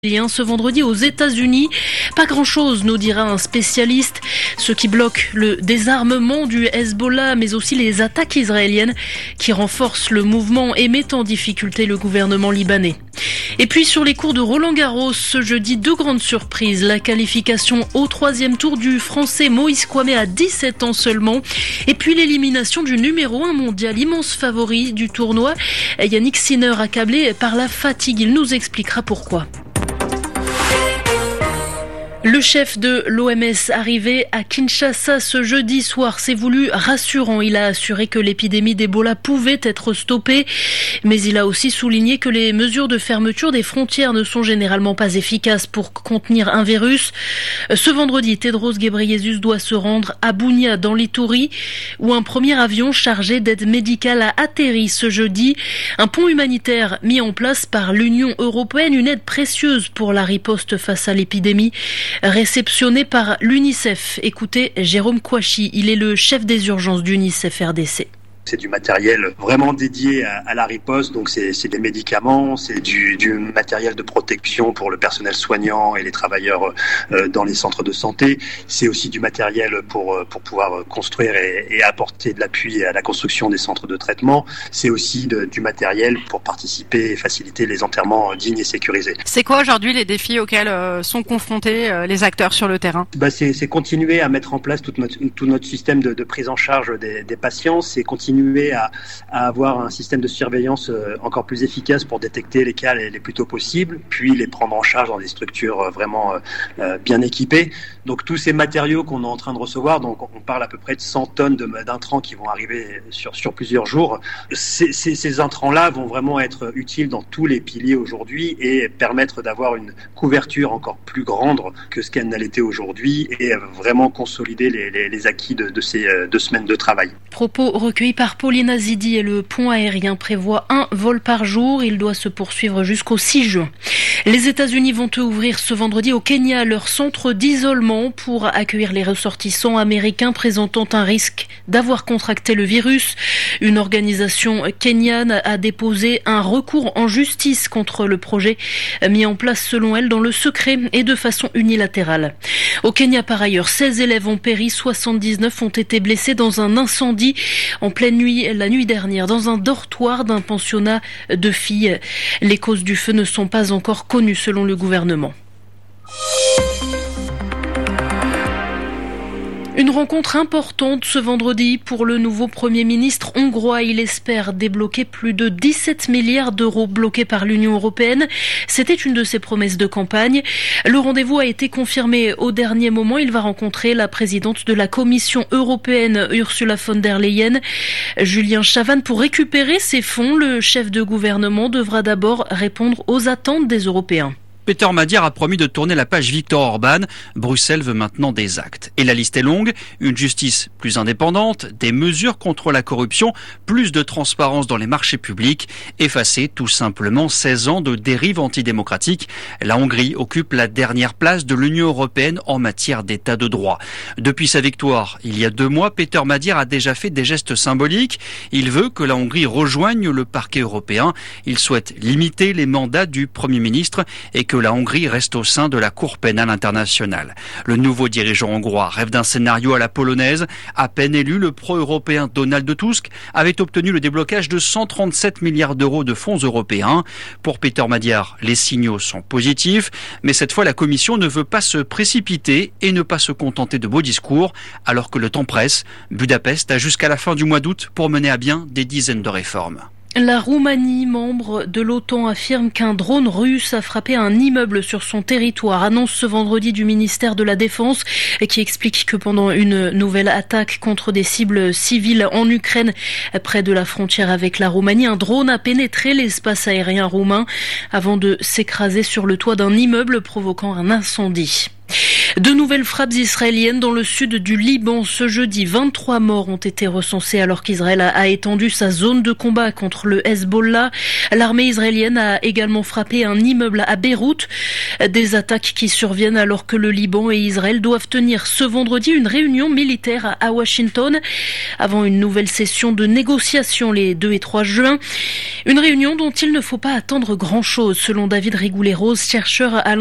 Ce vendredi aux États-Unis, pas grand-chose, nous dira un spécialiste. Ce qui bloque le désarmement du Hezbollah, mais aussi les attaques israéliennes qui renforcent le mouvement et mettent en difficulté le gouvernement libanais. Et puis sur les cours de Roland-Garros, ce jeudi, deux grandes surprises. La qualification au 3e tour du Français Moïse Kouame à 17 ans seulement. Et puis l'élimination du numéro 1 mondial, immense favori du tournoi. Yannick Sinner, accablé par la fatigue. Il nous expliquera pourquoi. Le chef de l'OMS arrivé à Kinshasa ce jeudi soir s'est voulu rassurant. Il a assuré que l'épidémie d'Ebola pouvait être stoppée, mais il a aussi souligné que les mesures de fermeture des frontières ne sont généralement pas efficaces pour contenir un virus. Ce vendredi, Tedros Ghebreyesus doit se rendre à Bunia dans l'Ituri, où un premier avion chargé d'aide médicale a atterri ce jeudi. Un pont humanitaire mis en place par l'Union européenne, une aide précieuse pour la riposte face à l'épidémie. Réceptionné par l'UNICEF. Écoutez Jérôme Kouachi, il est le chef des urgences d'UNICEF RDC. C'est du matériel vraiment dédié à la riposte, donc c'est des médicaments, c'est du matériel de protection pour le personnel soignant et les travailleurs dans les centres de santé. C'est aussi du matériel pour pouvoir construire et apporter de l'appui à la construction des centres de traitement. C'est aussi du matériel pour participer et faciliter les enterrements dignes et sécurisés. C'est quoi aujourd'hui les défis auxquels sont confrontés les acteurs sur le terrain ? C'est continuer à mettre en place tout notre système de prise en charge des patients, c'est continuer à avoir un système de surveillance encore plus efficace pour détecter les cas les plus tôt possible, puis les prendre en charge dans des structures vraiment bien équipées. Donc tous ces matériaux qu'on est en train de recevoir, donc on parle à peu près de 100 tonnes d'intrants qui vont arriver sur plusieurs jours. Ces intrants-là vont vraiment être utiles dans tous les piliers aujourd'hui et permettre d'avoir une couverture encore plus grande que ce qu'elle n'a été aujourd'hui et vraiment consolider les acquis de ces 2 semaines de travail. Propos recueillis par Pauline Azidi et le pont aérien prévoit 1 vol par jour. Il doit se poursuivre jusqu'au 6 juin. Les États-Unis vont ouvrir ce vendredi au Kenya leur centre d'isolement pour accueillir les ressortissants américains présentant un risque d'avoir contracté le virus. Une organisation kenyane a déposé un recours en justice contre le projet mis en place selon elle dans le secret et de façon unilatérale. Au Kenya, par ailleurs, 16 élèves ont péri, 79 ont été blessés dans un incendie en pleine nuit, la nuit dernière, dans un dortoir d'un pensionnat de filles. Les causes du feu ne sont pas encore connues selon le gouvernement. Une rencontre importante ce vendredi pour le nouveau Premier ministre hongrois. Il espère débloquer plus de 17 milliards d'euros bloqués par l'Union européenne. C'était une de ses promesses de campagne. Le rendez-vous a été confirmé au dernier moment. Il va rencontrer la présidente de la Commission européenne, Ursula von der Leyen. Julien Chavannes, pour récupérer ces fonds, le chef de gouvernement devra d'abord répondre aux attentes des Européens. Peter Madiar a promis de tourner la page Viktor Orban. Bruxelles veut maintenant des actes. Et la liste est longue. Une justice plus indépendante, des mesures contre la corruption, plus de transparence dans les marchés publics, effacer tout simplement 16 ans de dérive antidémocratique. La Hongrie occupe la dernière place de l'Union européenne en matière d'état de droit. Depuis sa victoire, il y a 2 mois, Peter Madiar a déjà fait des gestes symboliques. Il veut que la Hongrie rejoigne le parquet européen. Il souhaite limiter les mandats du Premier ministre et que la Hongrie reste au sein de la Cour pénale internationale. Le nouveau dirigeant hongrois rêve d'un scénario à la polonaise. À peine élu, le pro-européen Donald Tusk avait obtenu le déblocage de 137 milliards d'euros de fonds européens. Pour Peter Madiar, les signaux sont positifs, mais cette fois la Commission ne veut pas se précipiter et ne pas se contenter de beaux discours, alors que le temps presse. Budapest a jusqu'à la fin du mois d'août pour mener à bien des dizaines de réformes. La Roumanie, membre de l'OTAN, affirme qu'un drone russe a frappé un immeuble sur son territoire. Annonce ce vendredi du ministère de la Défense qui explique que pendant une nouvelle attaque contre des cibles civiles en Ukraine, près de la frontière avec la Roumanie, un drone a pénétré l'espace aérien roumain avant de s'écraser sur le toit d'un immeuble provoquant un incendie. De nouvelles frappes israéliennes dans le sud du Liban. Ce jeudi, 23 morts ont été recensés alors qu'Israël a étendu sa zone de combat contre le Hezbollah. L'armée israélienne a également frappé un immeuble à Beyrouth. Des attaques qui surviennent alors que le Liban et Israël doivent tenir ce vendredi une réunion militaire à Washington avant une nouvelle session de négociations les 2 et 3 juin. Une réunion dont il ne faut pas attendre grand-chose selon David Rigoulet-Rose, chercheur à